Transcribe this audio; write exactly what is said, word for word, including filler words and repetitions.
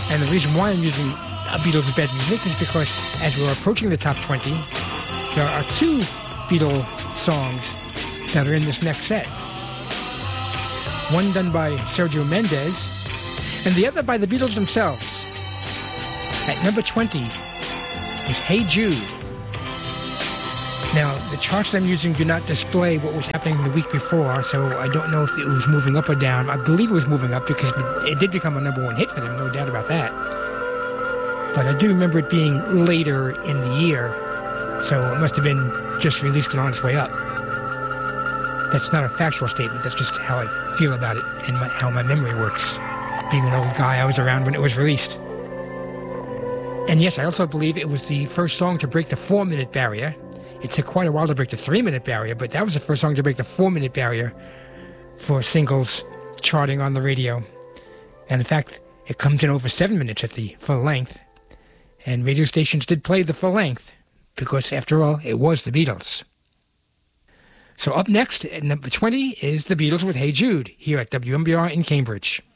And the reason why I'm using a Beatles' Bad Music is because as we're approaching the top twenty, there are two Beatles songs that are in this next set. One done by Sergio Mendes, and the other by the Beatles themselves. At number twenty is Hey Jude. Now, the charts I'm using do not display what was happening the week before, so I don't know if it was moving up or down. I believe it was moving up because it did become a number one hit for them, no doubt about that. But I do remember it being later in the year, so it must have been just released and on its way up. That's not a factual statement, that's just how I feel about it and my, how my memory works. Being an old guy, I was around when it was released. And yes, I also believe it was the first song to break the four-minute barrier. It took quite a while to break the three-minute barrier, but that was the first song to break the four-minute barrier for singles charting on the radio. And in fact, it comes in over seven minutes at the full length. And radio stations did play the full length, because after all, it was the Beatles. So up next, at number twenty, is the Beatles with Hey Jude, here at W M B R in Cambridge.